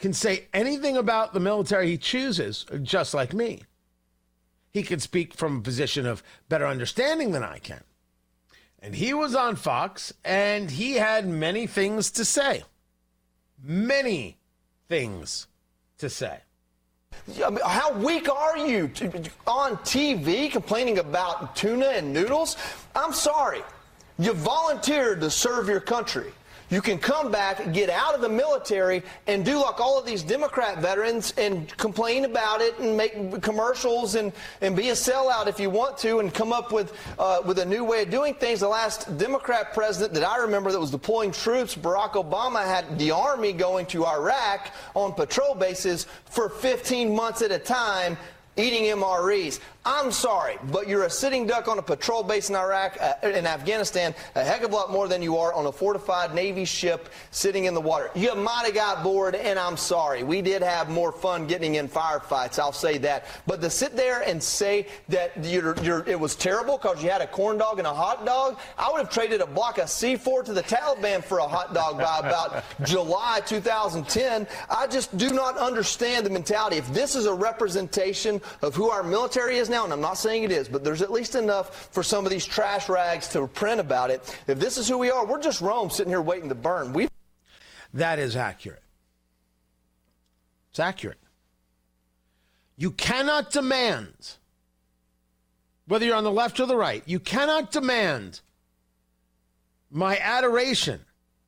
can say anything about the military he chooses, just like me. He can speak from a position of better understanding than I can. And he was on Fox, and he had many things to say. Many things to say. I mean, how weak are you on TV complaining about tuna and noodles? I'm sorry. You volunteered to serve your country. You can come back, get out of the military, and do like all of these Democrat veterans and complain about it and make commercials and be a sellout if you want to and come up with a new way of doing things. The last Democrat president that I remember that was deploying troops, Barack Obama, had the Army going to Iraq on patrol bases for 15 months at a time, eating MREs. I'm sorry, but you're a sitting duck on a patrol base in Iraq and Afghanistan a heck of a lot more than you are on a fortified Navy ship sitting in the water. You might have got bored, and I'm sorry. We did have more fun getting in firefights, I'll say that. But to sit there and say that it was terrible because you had a corn dog and a hot dog, I would have traded a block of C4 to the Taliban for a hot dog by about July 2010. I just do not understand the mentality. If this is a representation of who our military is now, and I'm not saying it is, but there's at least enough for some of these trash rags to print about it. If this is who we are, we're just Rome sitting here waiting to burn. That is accurate. It's accurate. You cannot demand, whether you're on the left or the right, you cannot demand my adoration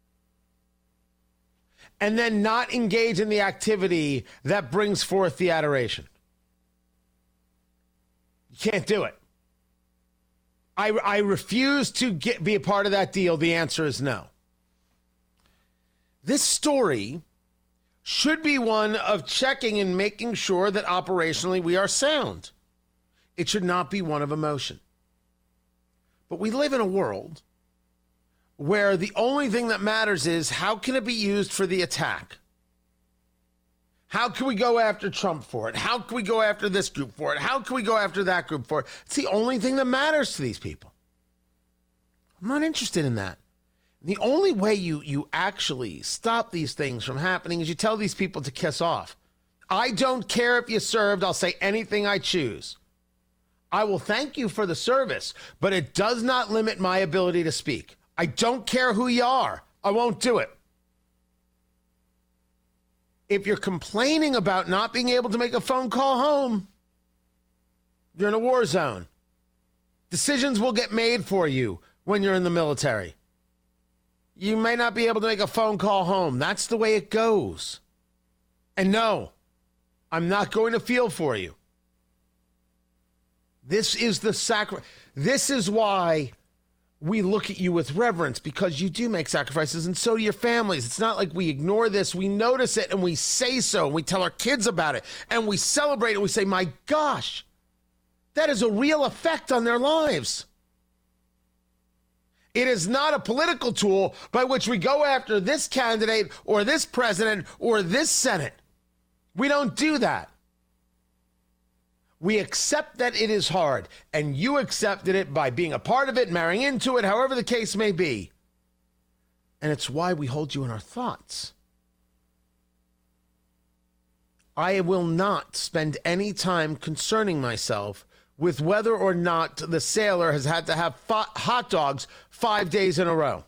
and then not engage in the activity that brings forth the adoration. You can't do it. I refuse to be a part of that deal. The answer is no. This story should be one of checking and making sure that operationally we are sound. It should not be one of emotion. But we live in a world where the only thing that matters is how can it be used for the attack? How can we go after Trump for it? How can we go after this group for it? How can we go after that group for it? It's the only thing that matters to these people. I'm not interested in that. The only way you actually stop these things from happening is you tell these people to kiss off. I don't care if you served. I'll say anything I choose. I will thank you for the service, but it does not limit my ability to speak. I don't care who you are. I won't do it. If you're complaining about not being able to make a phone call home, you're in a war zone. Decisions will get made for you when you're in the military. You may not be able to make a phone call home. That's the way it goes. And no, I'm not going to feel for you. This is the sacrifice. This is why we look at you with reverence, because you do make sacrifices, and so do your families. It's not like we ignore this. We notice it, and we say so, and we tell our kids about it, and we celebrate it, and we say, my gosh, that is a real effect on their lives. It is not a political tool by which we go after this candidate or this president or this Senate. We don't do that. We accept that it is hard, and you accepted it by being a part of it, marrying into it, however the case may be. And it's why we hold you in our thoughts. I will not spend any time concerning myself with whether or not the sailor has had to have hot dogs 5 days in a row.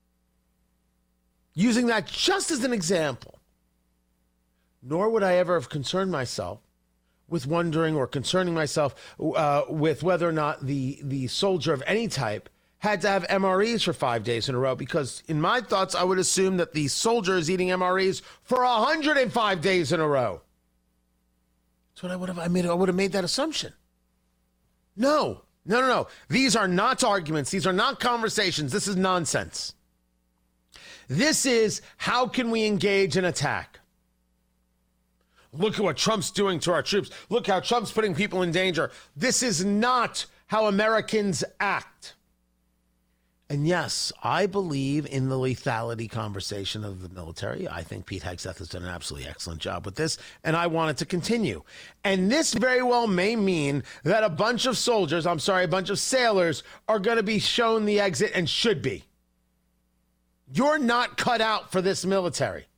Using that just as an example. Nor would I ever have concerned myself with wondering or concerning myself with whether or not the soldier of any type had to have MREs for 5 days in a row, because in my thoughts, I would assume that the soldier is eating MREs for 105 days in a row. That's what I would have made that assumption. No. These are not arguments. These are not conversations. This is nonsense. This is how can we engage an attack? Look at what Trump's doing to our troops. Look how Trump's putting people in danger. This is not how Americans act. And yes, I believe in the lethality conversation of the military. I think Pete Hegseth has done an absolutely excellent job with this, and I want it to continue. And this very well may mean that a bunch of sailors are going to be shown the exit and should be. You're not cut out for this military.